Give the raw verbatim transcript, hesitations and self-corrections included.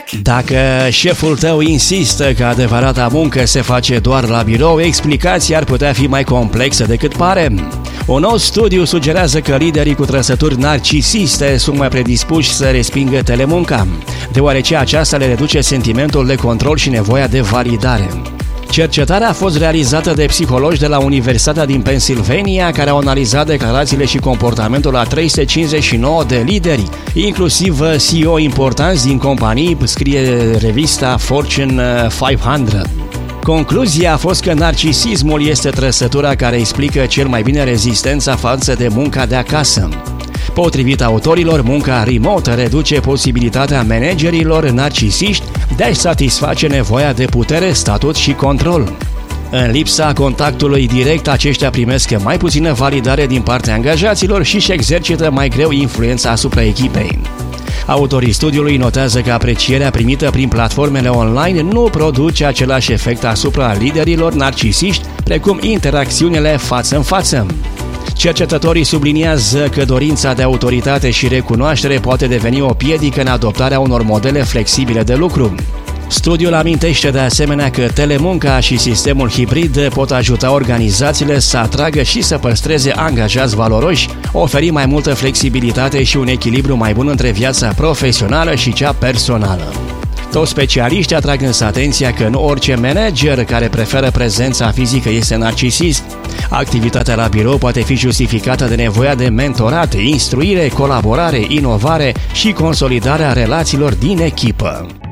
Dacă șeful tău insistă că adevărata muncă se face doar la birou, explicația ar putea fi mai complexă decât pare. Un nou studiu sugerează că liderii cu trăsături narcisiste sunt mai predispuși să respingă telemunca, deoarece aceasta le reduce sentimentul de control și nevoia de validare. Cercetarea a fost realizată de psihologi de la Universitatea din Pennsylvania, care au analizat declarațiile și comportamentul a trei sute cincizeci și nouă de lideri, inclusiv C E O importanți din companii, scrie revista Fortune cinci sute. Concluzia a fost că narcisismul este trăsătura care explică cel mai bine rezistența față de munca de acasă. Potrivit autorilor, munca remote reduce posibilitatea managerilor narcisiști de a-și satisface nevoia de putere, statut și control. În lipsa contactului direct, aceștia primesc mai puțină validare din partea angajaților și își exercită mai greu influența asupra echipei. Autorii studiului notează că aprecierea primită prin platformele online nu produce același efect asupra liderilor narcisiști, precum interacțiunile față în față. Cercetătorii subliniază că dorința de autoritate și recunoaștere poate deveni o piedică în adoptarea unor modele flexibile de lucru. Studiul amintește de asemenea că telemunca și sistemul hibrid pot ajuta organizațiile să atragă și să păstreze angajați valoroși, oferi mai multă flexibilitate și un echilibru mai bun între viața profesională și cea personală. Toți specialiștii atrag însă atenția că nu orice manager care preferă prezența fizică este narcisist. Activitatea la birou poate fi justificată de nevoia de mentorat, instruire, colaborare, inovare și consolidarea relațiilor din echipă.